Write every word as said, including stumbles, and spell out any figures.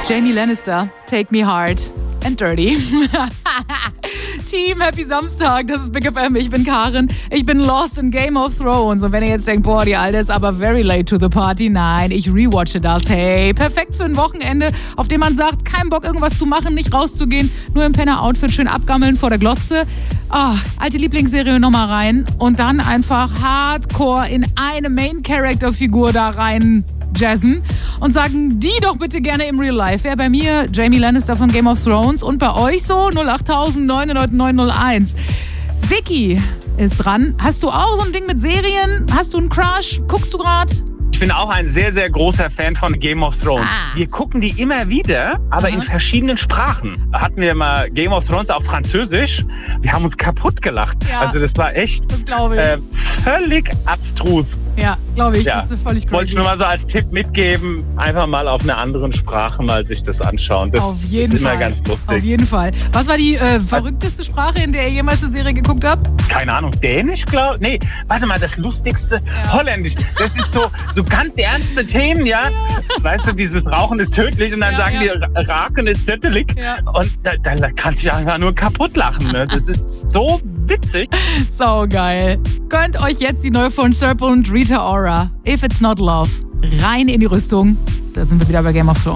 Jaime Lannister, Take Me Hard and Dirty. Team, Happy Samstag, das ist Big F M, ich bin Karin, ich bin lost in Game of Thrones und wenn ihr jetzt denkt, boah, die Alte ist aber very late to the party, nein, ich rewatche das, hey, perfekt für ein Wochenende, auf dem man sagt, kein Bock irgendwas zu machen, nicht rauszugehen, nur im Penner-Outfit schön abgammeln vor der Glotze, oh, alte Lieblingsserie nochmal rein und dann einfach hardcore in eine Main-Character-Figur da rein jazzen und sagen die doch bitte gerne im Real Life. Wer bei mir, Jaime Lannister von Game of Thrones und bei euch so null acht neun neun neun null eins. Siki ist dran. Hast du auch so ein Ding mit Serien? Hast du einen Crush? Guckst du gerade? Ich bin auch ein sehr, sehr großer Fan von Game of Thrones. Ah. Wir gucken die immer wieder, aber Aha. in verschiedenen Sprachen. Hatten wir mal Game of Thrones auf Französisch. Wir haben uns kaputt gelacht. Ja. Also das war echt das äh, völlig abstrus. Ja, glaube ich. Ja. Das ist völlig crazy. Wollte ich nur mal so als Tipp mitgeben, einfach mal auf einer anderen Sprache mal sich das anschauen. Das auf jeden ist immer Fall. ganz lustig. Auf jeden Fall. Was war die äh, verrückteste Sprache, in der ihr jemals eine Serie geguckt habt? Keine Ahnung, Dänisch, glaube ich? Nee, warte mal, das Lustigste, ja. Holländisch. Das ist so, so ganz ernste Themen, ja? ja. Weißt du, dieses Rauchen ist tödlich und dann ja, sagen ja. die, Raken ist tödlich. Ja. Und da, da, da kannst du dich einfach nur kaputt lachen. Ne? Das ist so witzig. So geil. Gönnt euch jetzt die neue von Serpent und Rita Ora. If It's Not Love. Rein in die Rüstung. Da sind wir wieder bei Game of Thrones.